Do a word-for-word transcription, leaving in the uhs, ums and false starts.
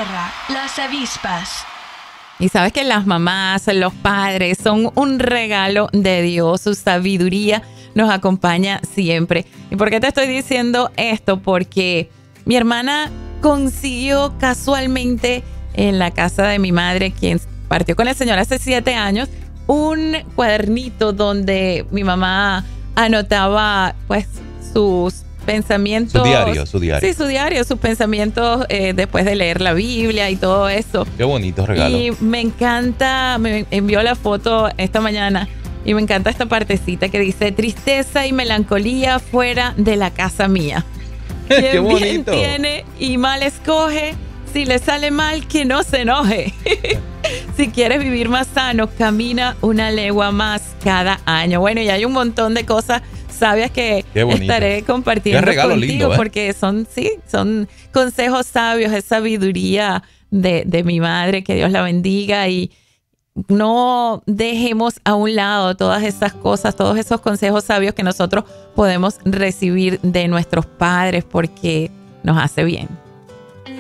tierra, las avispas. Y sabes que las mamás, los padres son un regalo de Dios. Su sabiduría nos acompaña siempre. ¿Y por qué te estoy diciendo esto? Porque mi hermana consiguió casualmente en la casa de mi madre, quien partió con el Señor hace siete años, un cuadernito donde mi mamá anotaba pues sus pensamientos. Su diario, su diario. Sí, su diario, sus pensamientos eh, después de leer la Biblia y todo eso. Qué bonito regalo. Y me encanta, me envió la foto esta mañana y me encanta esta partecita que dice: tristeza y melancolía fuera de la casa mía. Qué Quien bien bonito. tiene y mal escoge, si le sale mal, que no se enoje. Si quieres vivir más sano, camina una legua más cada año. Bueno, y hay un montón de cosas sabias que estaré compartiendo Qué regalo contigo, lindo, ¿eh? porque son, sí, son consejos sabios, es sabiduría de, de mi madre, que Dios la bendiga, y no dejemos a un lado todas esas cosas, todos esos consejos sabios que nosotros podemos recibir de nuestros padres, porque nos hace bien.